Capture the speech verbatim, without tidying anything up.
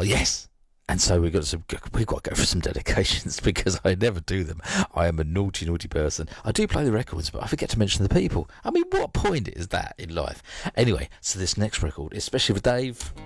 yes. And so we've got some, we've got to go for some dedications because I never do them. I am a naughty, naughty person. I do play the records, but I forget to mention the people. I mean, what point is that in life? Anyway, so this next record, especially for Dave,